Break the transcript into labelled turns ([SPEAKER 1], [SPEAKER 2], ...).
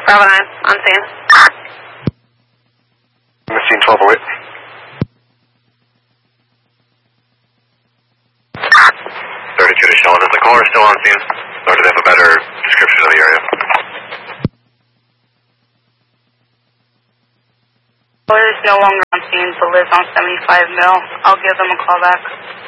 [SPEAKER 1] Bravo 9, on scene.
[SPEAKER 2] Missing 1208. 32 to Sheldon. Is the caller still on scene? Or do they have a better description of the area?
[SPEAKER 1] Caller is no longer on scene, but lives on 75 Mill. I'll give them a call back.